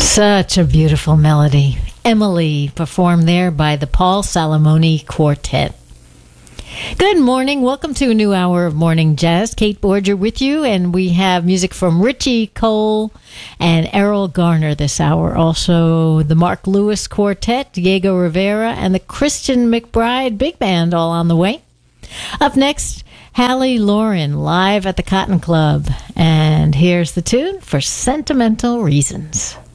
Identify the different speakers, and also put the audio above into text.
Speaker 1: Such a beautiful melody. Emily, performed there by the Paul Salamoni Quartet. Good morning. Welcome to a new hour of Morning Jazz. Kate Borger with you, and we have music from Richie Cole and Errol Garner this hour. Also, the Mark Lewis Quartet, Diego Rivera, and the Christian McBride Big Band all on the way. Up next, Hallie Lauren live at the Cotton Club. And here's the tune, For Sentimental Reasons.